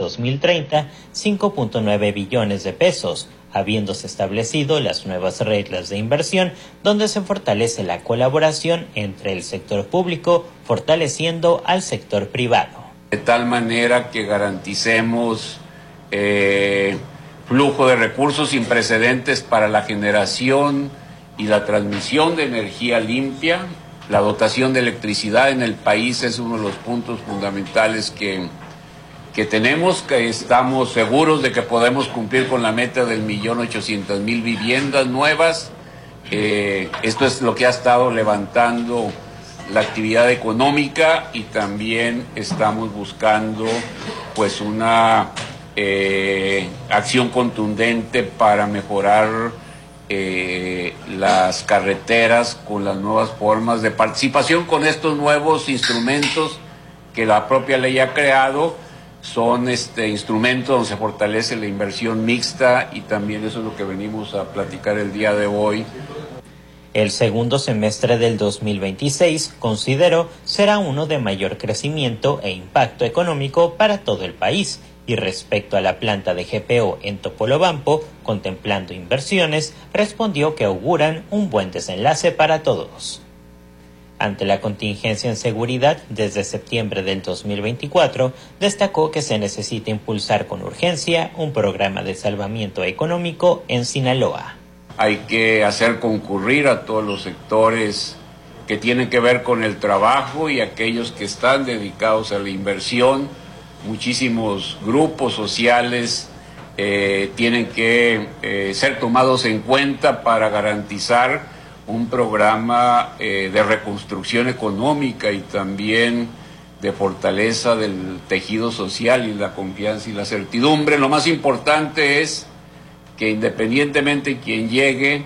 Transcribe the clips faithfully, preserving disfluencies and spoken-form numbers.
dos mil treinta cinco punto nueve billones de pesos, habiéndose establecido las nuevas reglas de inversión donde se fortalece la colaboración entre el sector público, fortaleciendo al sector privado. De tal manera que garanticemos eh, flujo de recursos sin precedentes para la generación y la transmisión de energía limpia. La dotación de electricidad en el país es uno de los puntos fundamentales que, que tenemos, que estamos seguros de que podemos cumplir con la meta del millón ochocientas mil viviendas nuevas. Eh, esto es lo que ha estado levantando la actividad económica y también estamos buscando pues una eh, acción contundente para mejorar eh, las carreteras con las nuevas formas de participación, con estos nuevos instrumentos que la propia ley ha creado. Son este instrumentos donde se fortalece la inversión mixta y también eso es lo que venimos a platicar el día de hoy. El segundo semestre del dos mil veintiséis, considero, será uno de mayor crecimiento e impacto económico para todo el país. Y respecto a la planta de G P O en Topolobampo, contemplando inversiones, respondió que auguran un buen desenlace para todos. Ante la contingencia en seguridad desde septiembre del dos mil veinticuatro, destacó que se necesita impulsar con urgencia un programa de salvamiento económico en Sinaloa. Hay que hacer concurrir a todos los sectores que tienen que ver con el trabajo y aquellos que están dedicados a la inversión. Muchísimos grupos sociales eh, tienen que eh, ser tomados en cuenta para garantizar un programa eh, de reconstrucción económica y también de fortaleza del tejido social y la confianza y la certidumbre. Lo más importante es que independientemente de quien llegue,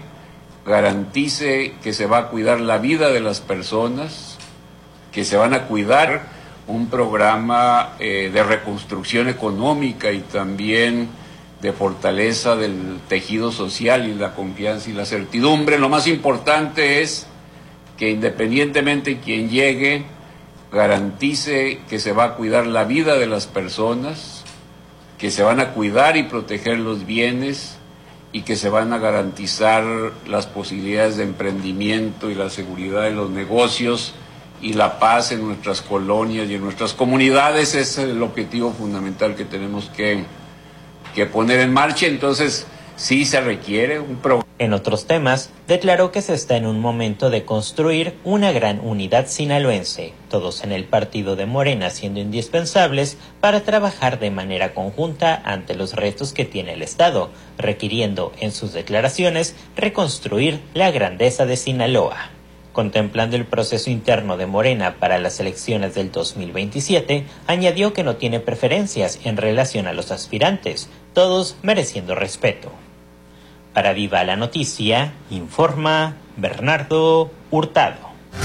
garantice que se va a cuidar la vida de las personas, que se van a cuidar un programa eh, de reconstrucción económica y también de fortaleza del tejido social y la confianza y la certidumbre. Lo más importante es que independientemente de quien llegue, garantice que se va a cuidar la vida de las personas, que se van a cuidar y proteger los bienes y que se van a garantizar las posibilidades de emprendimiento y la seguridad de los negocios y la paz en nuestras colonias y en nuestras comunidades. Ese es el objetivo fundamental que tenemos que, que poner en marcha. Entonces, sí se requiere un programa. En otros temas, declaró que se está en un momento de construir una gran unidad sinaloense, todos en el partido de Morena siendo indispensables para trabajar de manera conjunta ante los retos que tiene el Estado, requiriendo, en sus declaraciones, reconstruir la grandeza de Sinaloa. Contemplando el proceso interno de Morena para las elecciones del dos mil veintisiete, añadió que no tiene preferencias en relación a los aspirantes, todos mereciendo respeto. Para Viva la Noticia, informa Bernardo Hurtado.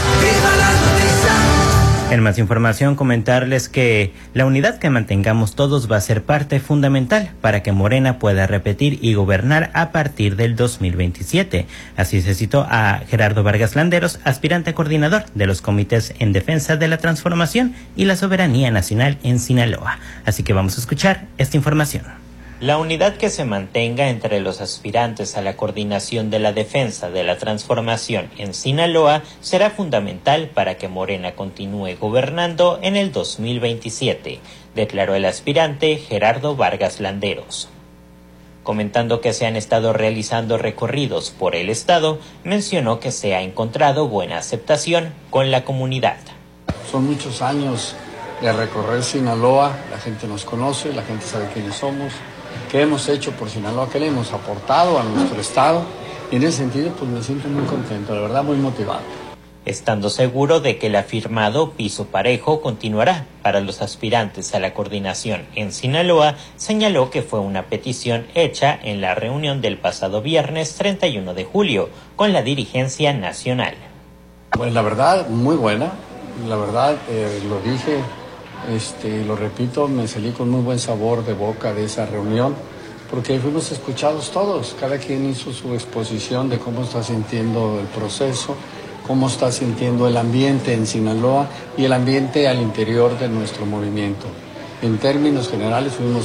En más información, comentarles que la unidad que mantengamos todos va a ser parte fundamental para que Morena pueda repetir y gobernar a partir del dos mil veintisiete. Así se citó a Gerardo Vargas Landeros, aspirante a coordinador de los comités en defensa de la transformación y la soberanía nacional en Sinaloa. Así que vamos a escuchar esta información. La unidad que se mantenga entre los aspirantes a la coordinación de la defensa de la transformación en Sinaloa será fundamental para que Morena continúe gobernando en el dos mil veintisiete, declaró el aspirante Gerardo Vargas Landeros. Comentando que se han estado realizando recorridos por el estado, mencionó que se ha encontrado buena aceptación con la comunidad. Son muchos años de recorrer Sinaloa, la gente nos conoce, la gente sabe quiénes somos, qué hemos hecho por Sinaloa, qué le hemos aportado a nuestro estado, y en ese sentido pues me siento muy contento, la verdad muy motivado. Estando seguro de que el afirmado piso parejo continuará para los aspirantes a la coordinación en Sinaloa, señaló que fue una petición hecha en la reunión del pasado viernes treinta y uno de julio con la dirigencia nacional. Pues la verdad, muy buena, la verdad eh, lo dije, Este, lo repito, me salí con muy buen sabor de boca de esa reunión, porque fuimos escuchados todos, cada quien hizo su exposición de cómo está sintiendo el proceso, cómo está sintiendo el ambiente en Sinaloa y el ambiente al interior de nuestro movimiento. En términos generales fuimos